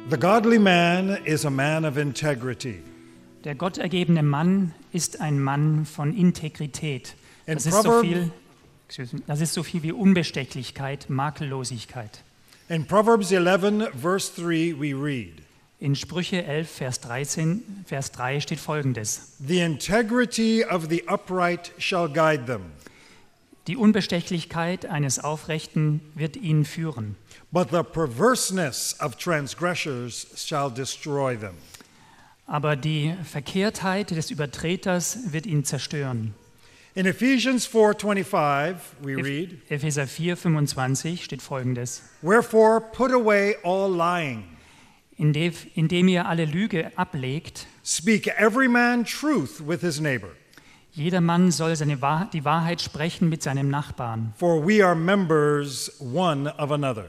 The godly man is a man of integrity. Der gottergebene Mann ist ein Mann von Integrität. In Das ist so viel wie Unbestechlichkeit, Makellosigkeit. In Proverbs 11, verse 3, we read, In Sprüche 11, Vers 3 steht Folgendes. "The integrity of the upright shall guide them, Die Unbestechlichkeit eines Aufrechten wird ihn führen, but the perverseness of transgressors shall destroy them." aber die Verkehrtheit des Übertreters wird ihn zerstören. In Ephesians 4:25, we read, Epheser 4, 25 steht Folgendes. "Wherefore put away all lying, Indem ihr alle Lüge ablegt, speak every man truth with his neighbor, jeder Mann soll die Wahrheit sprechen mit seinem Nachbarn. for we are members one of another."